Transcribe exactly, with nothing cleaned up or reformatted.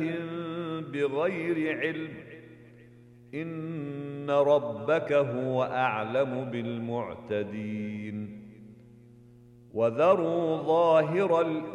بغير علم إن ربك هو أعلم بالمعتدين وذروا ظاهر